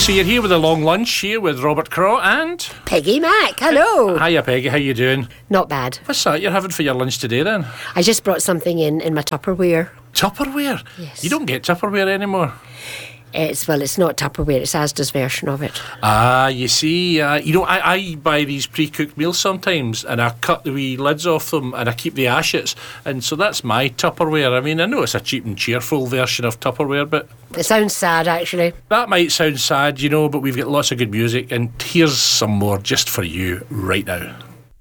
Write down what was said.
So you're here with a long lunch here with Robert Craw and Peggy Mac, hello. Hiya Peggy, how you doing? Not bad. What's that you're having for your lunch today then? I just brought something in my Tupperware. Tupperware? Yes. You don't get Tupperware anymore. It's not Tupperware, it's Asda's version of it. Ah, you see, I buy these pre-cooked meals sometimes and I cut the wee lids off them and I keep the ashes, and so that's my Tupperware. I mean, I know it's a cheap and cheerful version of Tupperware, but It sounds sad, actually. that might sound sad, but we've got lots of good music, and here's some more just for you right now.